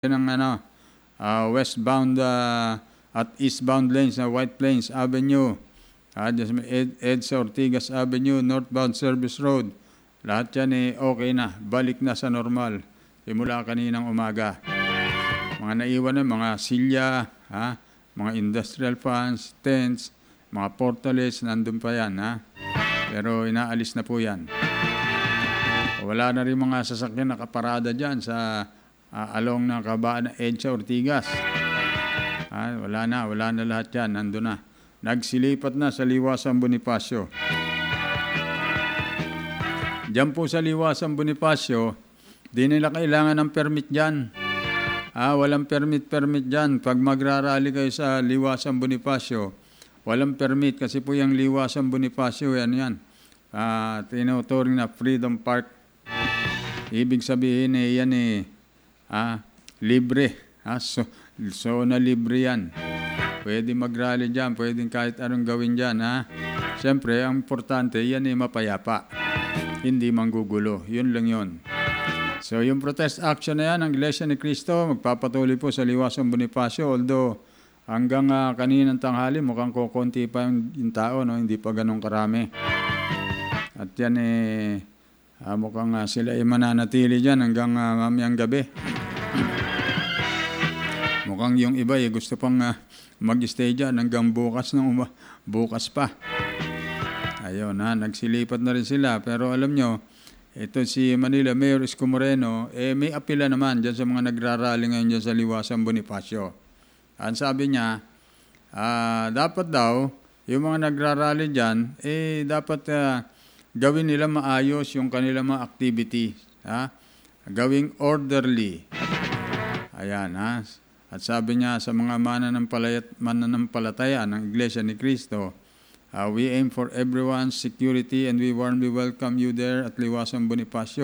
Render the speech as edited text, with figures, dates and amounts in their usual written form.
ng westbound at eastbound lanes na White Plains Avenue, EDSA Ortigas Avenue, northbound Service Road. Lahat yan okay na, balik na sa normal simula kaninang umaga. Mga naiwan na, mga silya, mga industrial funds, tents, mga portales, nandun pa yan. Pero inaalis na po yan. Wala na rin mga sasakyan nakaparada dyan sa along ng kabaan ng EDSA Ortigas. Wala na lahat yan, nandun na. Nagsilipat na sa Liwasang Bonifacio. Diyan po sa Liwasang Bonifacio, di nila kailangan ng permit dyan. Walang permit dyan. Pag magrarally kayo sa Liwasang Bonifacio, walang permit kasi po yung Liwasang Bonifacio, yan. Tinuturing na Freedom Park. Ibig sabihin yan libre. So na libre yan. Pwede mag-rally dyan, pwedeng kahit anong gawin dyan. Siyempre, ang importante, yan mapayapa. Hindi manggugulo. Yun lang yun. So, yung protest action na yan, ang Iglesia ni Cristo, magpapatuloy po sa Liwasang Bonifacio. Although, hanggang kaninang tanghali, mukhang kukunti pa yung tao, no? Hindi pa ganun karami. At yan mukhang sila mananatili dyan hanggang mamayang gabi. Mukhang yung iba gusto pang mag-stay dyan hanggang bukas pa. Ayun, nagsilipat na rin sila. Pero alam nyo, ito si Manila Mayor Isko Moreno, may apila naman dyan sa mga nagrarally ngayon dyan sa Liwasang Bonifacio. Ang sabi niya, dapat daw, yung mga nagrarally dyan, dapat gawin nila maayos yung kanilang mga activity. Gawing orderly. Ayan, At sabi niya sa mga mananampalataya ng Iglesia ni Cristo, we aim for everyone's security and we warmly welcome you there at Liwasang Bonifacio.